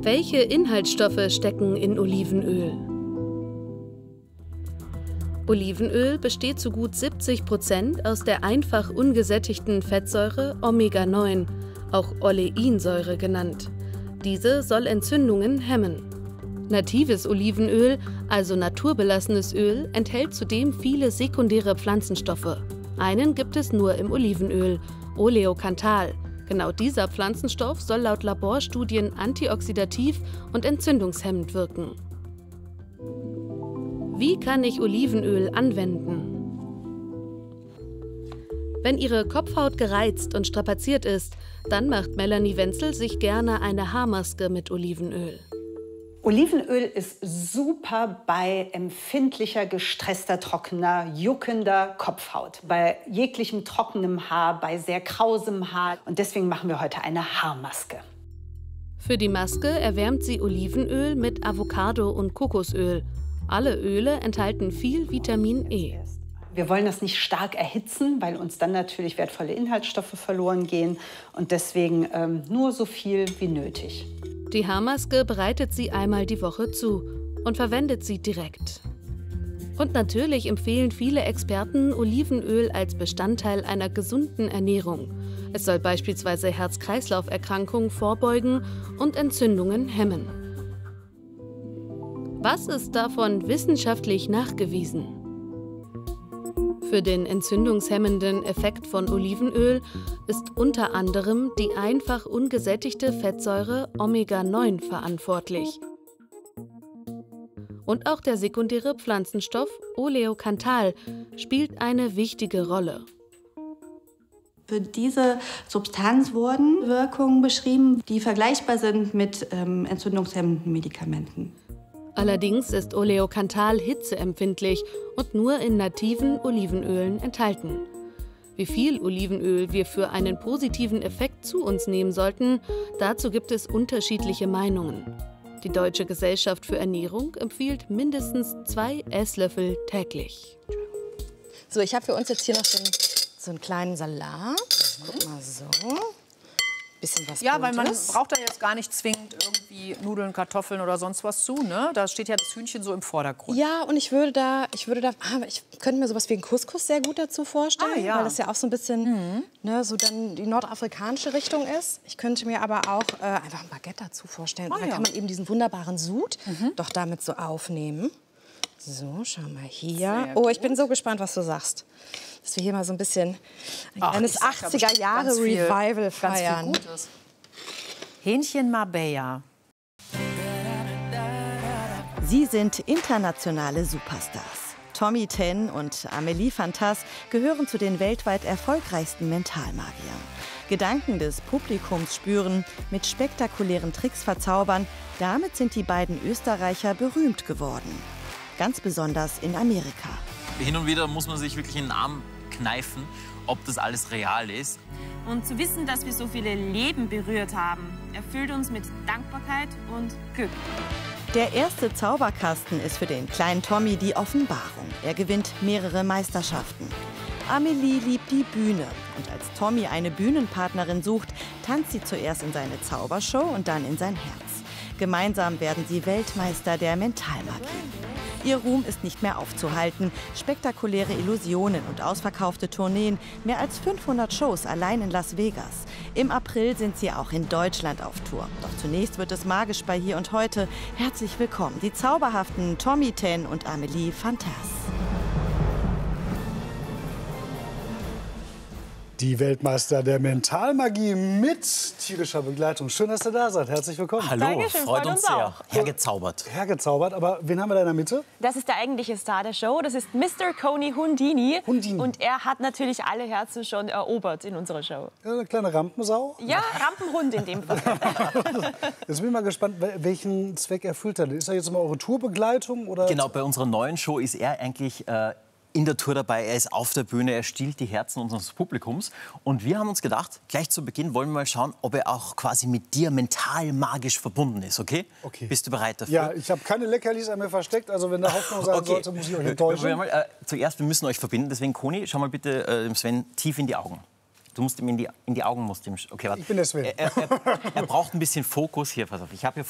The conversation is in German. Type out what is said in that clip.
Welche Inhaltsstoffe stecken in Olivenöl? Olivenöl besteht zu gut 70% aus der einfach ungesättigten Fettsäure Omega-9, auch Oleinsäure genannt. Diese soll Entzündungen hemmen. Natives Olivenöl, also naturbelassenes Öl, enthält zudem viele sekundäre Pflanzenstoffe. Einen gibt es nur im Olivenöl, Oleocanthal. Genau dieser Pflanzenstoff soll laut Laborstudien antioxidativ und entzündungshemmend wirken. Wie kann ich Olivenöl anwenden? Wenn Ihre Kopfhaut gereizt und strapaziert ist, dann macht Melanie Wenzel sich gerne eine Haarmaske mit Olivenöl. Olivenöl ist super bei empfindlicher, gestresster, trockener, juckender Kopfhaut. Bei jeglichem trockenem Haar, bei sehr krausem Haar. Und deswegen machen wir heute eine Haarmaske. Für die Maske erwärmt sie Olivenöl mit Avocado- und Kokosöl. Alle Öle enthalten viel Vitamin E. Wir wollen das nicht stark erhitzen, weil uns dann natürlich wertvolle Inhaltsstoffe verloren gehen. Und deswegen nur so viel wie nötig. Die Haarmaske bereitet sie einmal die Woche zu und verwendet sie direkt. Und natürlich empfehlen viele Experten Olivenöl als Bestandteil einer gesunden Ernährung. Es soll beispielsweise Herz-Kreislauf-Erkrankungen vorbeugen und Entzündungen hemmen. Was ist davon wissenschaftlich nachgewiesen? Für den entzündungshemmenden Effekt von Olivenöl ist unter anderem die einfach ungesättigte Fettsäure Omega-9 verantwortlich. Und auch der sekundäre Pflanzenstoff Oleocanthal spielt eine wichtige Rolle. Für diese Substanz wurden Wirkungen beschrieben, die vergleichbar sind mit entzündungshemmenden Medikamenten. Allerdings ist Oleocanthal hitzeempfindlich und nur in nativen Olivenölen enthalten. Wie viel Olivenöl wir für einen positiven Effekt zu uns nehmen sollten, dazu gibt es unterschiedliche Meinungen. Die Deutsche Gesellschaft für Ernährung empfiehlt mindestens 2 Esslöffel täglich. So, ich habe für uns jetzt hier noch so einen kleinen Salat. Guck mal so. Bisschen was Ja, weil man Buntes. braucht da jetzt gar nicht zwingend irgendwie Nudeln, Kartoffeln oder sonst was zu, ne? Da steht ja das Hühnchen so im Vordergrund. Ja, und ich könnte mir sowas wie einen Couscous sehr gut dazu vorstellen, ja. weil das ja auch so ein bisschen ne, so dann die nordafrikanische Richtung ist. Ich könnte mir aber auch einfach ein Baguette dazu vorstellen. Und dann kann man eben diesen wunderbaren Sud doch damit so aufnehmen. So, schau mal hier. Oh, ich bin so gespannt, was du sagst. Dass wir hier mal so ein bisschen ein kleines 80er-Jahre-Revival feiern. Ganz viel Gutes. Hähnchen Marbella. Sie sind internationale Superstars. Tommy Ten und Amélie Fantas gehören zu den weltweit erfolgreichsten Mentalmagiern. Gedanken des Publikums spüren, mit spektakulären Tricks verzaubern, damit sind die beiden Österreicher berühmt geworden. Ganz besonders in Amerika. Hin und wieder muss man sich wirklich in den Arm kneifen, ob das alles real ist. Und zu wissen, dass wir so viele Leben berührt haben, erfüllt uns mit Dankbarkeit und Glück. Der erste Zauberkasten ist für den kleinen Tommy die Offenbarung. Er gewinnt mehrere Meisterschaften. Amélie liebt die Bühne. Und als Tommy eine Bühnenpartnerin sucht, tanzt sie zuerst in seine Zaubershow und dann in sein Herz. Gemeinsam werden sie Weltmeister der Mentalmagie. Ihr Ruhm ist nicht mehr aufzuhalten. Spektakuläre Illusionen und ausverkaufte Tourneen, mehr als 500 Shows allein in Las Vegas. Im April sind sie auch in Deutschland auf Tour. Doch zunächst wird es magisch bei Hier und Heute. Herzlich willkommen, die zauberhaften Tommy Ten und Amélie Fantas. Die Weltmeister der Mentalmagie mit tierischer Begleitung. Schön, dass ihr da seid. Herzlich willkommen. Hallo, Dankeschön, freut uns sehr. auch. Hergezaubert. Hergezaubert, aber wen haben wir da in der Mitte? Das ist der eigentliche Star der Show. Das ist Mr. Coney Hundini. Hundini. Und er hat natürlich alle Herzen schon erobert in unserer Show. Ja, eine kleine Rampensau. Ja, Rampenhund in dem Fall. Jetzt bin ich mal gespannt, welchen Zweck erfüllt er denn? Ist er jetzt immer eure Tourbegleitung? Oder? Genau, bei unserer neuen Show ist er eigentlich in der Tour dabei. Er ist auf der Bühne, er stiehlt die Herzen unseres Publikums. Und wir haben uns gedacht, gleich zu Beginn wollen wir mal schauen, ob er auch quasi mit dir mental magisch verbunden ist, okay? Okay. Bist du bereit dafür? Ja, ich habe keine Leckerlis an mir versteckt, also wenn da Hoffnung sein sollte, muss ich euch enttäuschen. Zuerst, wir müssen euch verbinden, deswegen Conny, schau mal bitte dem Sven tief in die Augen. Du musst ihm in die Augen, okay, warte. Ich bin der Sven. Er braucht ein bisschen Fokus hier, pass auf. Ich habe hier